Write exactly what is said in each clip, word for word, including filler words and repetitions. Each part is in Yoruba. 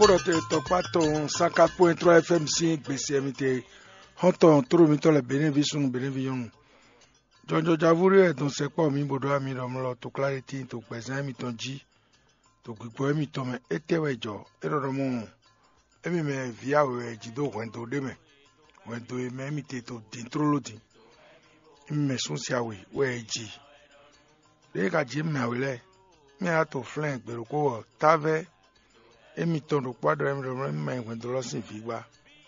pour te topato cent quatre point trois F M C B C M T honton tro mi to le benevision benevision Jojo Javuri don se po mi bodo mi ro mlo to clarity to pesan mi ton ji to gbo mi to me etewejo ero mo emi me via we jido kwento de me wento me mi te to dintrolodi me sun sia we we ji de ka ji me awele mi a to flank pero ko tave emi to do quadro emi ro me kwento lo sin fi gba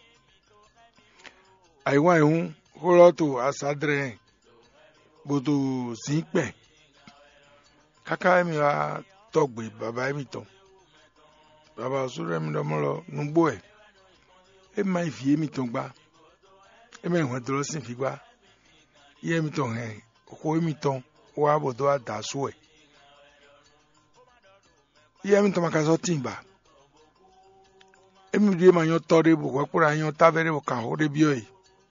aiwa ehun holo to asadre bodo zinpe kaka emi wa togbe baba emi to baba sure mi do mo lo nugbo e e mai fi emi to gba e me kwento lo sin fi gba ye mi to he ko emi to wa bodo adaso e ye mi to makazo timba emi die ma yo tore bu ko pura yo tabere bu ka ho de bi oyi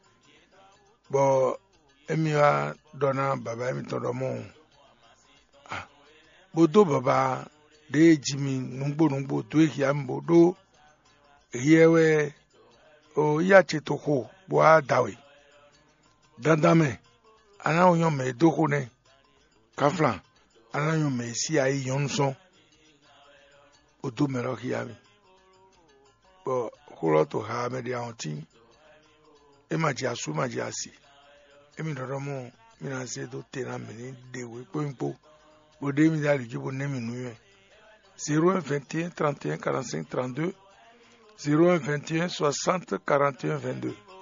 bo emi wa dona baba emi to do mo ah bodo baba de jimi nungbo nungbo to ehia mbodo eyewe o ya cheto ko bo adawe dandame ana onyo me doko ne kaflan ana onyo me si ai yonso odo mero hiami bo holo to ha me dia onti e ma ji asu ma ji asi e mi dodo mo mi na se do te na me ni de we pompo bo de mi da rijibo ne mi nu ye zéro un vingt et un trente et un quarante-cinq trente-deux zéro un vingt et un soixante quarante et un vingt-deux